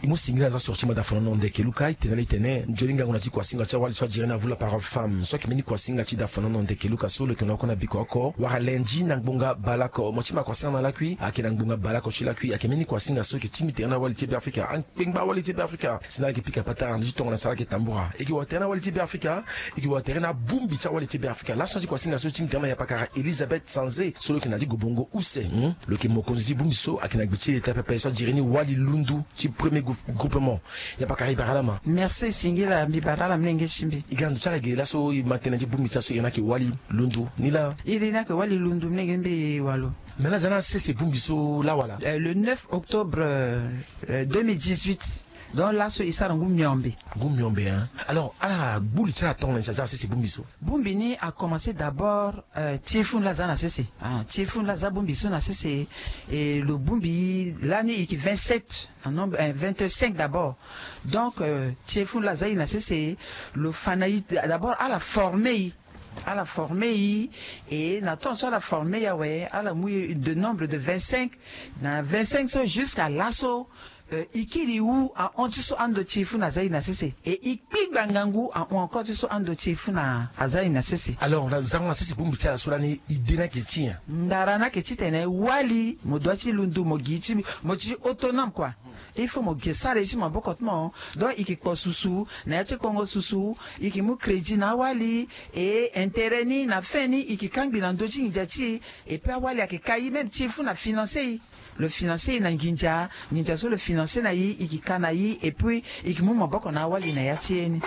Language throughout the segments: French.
imu singira za sorti mada fono non de keluka itenele itene njolinga ngona kwa singa cha wali so dire na vula parole femme so ki meni kwa singa chi da fono non de keluka so le kono kona biko ko wara lenji na ngbonga balako mo chima kwa sana la kui akina ngbonga balako chi la kui akemeni kwa singa so ki timi terna wali tibe afrika an pengba wali tibe afrika sina ki pika pata andi to na sala ki tambura eki wa terna wali tibe afrika eki wa terna bumbi cha wali tibe afrika la so kwa singa so timi terna ya pakara Elizabeth Sanze so le kina di gobongo use le ki mokonzi bumbi so akina gbichi eta pepe so dire ni wali lundu chi premier groupement ya pakara ibaralama. Merci singila bibarala mnenge shimbi igandu chala gela so matena ji bumbi cha so yana ki wali lundu nila irina ke wali lundu mnenge mbi walo. Mais là, c'est Bumbiso, là, voilà. Le 9 octobre 2018, donc là, il s'est rendu Miombe. Miombe, hein. Alors, à la boule, tu as ton c'est Bumbiso. Bumbini a commencé d'abord, Tiefun Lazana, c'est Tiefun Lazana Bumbiso, c'est et le Bumbi, l'année qui 27, en nombre, 25 d'abord. Donc, Tiefun Lazana, c'est le Fanaï, d'abord, à la formée. À la formée et n'attention à la formée à la mouille de nombre de 25 jusqu'à l'assaut ikiri ou a ontiso ando chifu na zai na sese et ikpigba ngangu a encore tiso ando chifu na azai na sese. Alors na zango na sese bumbi cha solani idena kitia ndarana ketitene wali modwachi lundu mogiti mochi autonome quoi. Il faut mo gesare ici mon bokotmo donc ikiko susu na yache kongo susu ikimu crédit na wali et intérêt ni na feni ikikambi na ndochi njachi et puis wali akikai même chifu na financer le financier na nginja so le financier na yi ikikana yi et puis ikimu maboko na wali na yatieni.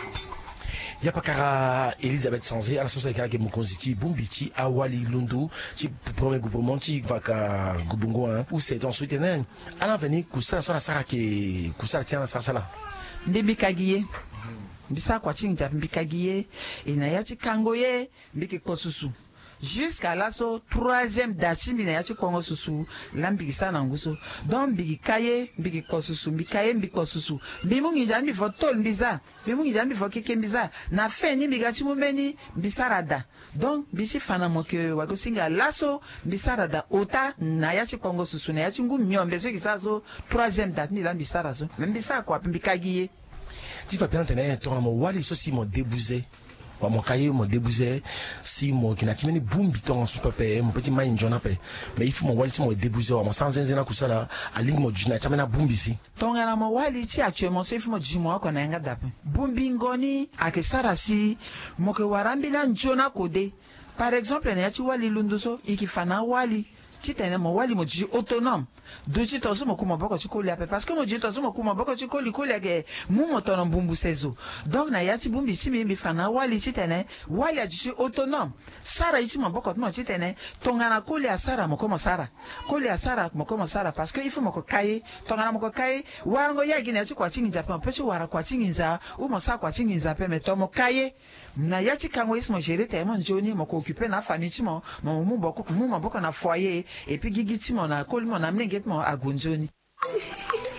Ya pakara Elizabeth Sanze à la société kala ke mokonziti bumbiti awali lundu ci premier gouvernement ci vaka gubungo hein ou c'est dans soutenir à l'avenir kusala so la sara ke kusala tiana sala mbibi kagiye bisa kwa chinja mbikagiye ina yati kangoye mbiki kosusu jusqu'à l'asso troisième date mina yati kongo susu lambikisa na nguso donc bigi kaye bigi kosusu mbikaye mbikosusu bimungi jambi votol mbiza bimungi jambi vokeke mbiza na feni bigati mumeni bisarada donc bisi fana moke wagosinga l'asso bisarada ota na yati kongo susu na yati ngu myombe so kisazo troisième date ni lambisara so mbisa kwa mbikagiye tu vas bien tenir ton mo wali so si mo débousé wa mon cahier mo débousé si mo kinatimeni bumbi ton super pe mon petit main jona pe mais il faut mon wali si mo débousé wa mo sans zenzena kusala alingi mo jina chamena bumbi si tonga na mo wali ti actuellement so il faut mo jimo ko na nga dape bumbi ngoni akesara si mo ke warambila njona kode par exemple na yati wali lunduso ikifana wali chitene mo wali mo ji autonome doji tozo mo kuma boko chikoli ape parce que mo ji tozo mo kuma boko chikoli koli age mu motono mbumbu sezo donc na yati bumbi simi mbi fana wali chitene wali a ji autonome sara iti mo boko mo chitene tongana koli a sara mo komo sara koli a sara mo komo sara parce que il faut mo ko kaye tongana mo ko kaye warango yagi na chi kwa chingi jape mo pechi wara kwa chingi za u mo sa kwa chingi za pe me to mo kaye na yati kango ismo gérer tellement njoni mo ko occuper na famille ti mo mu boko na foyer et puis gigi ti mo na koli mo na mnenge mo agunjoni.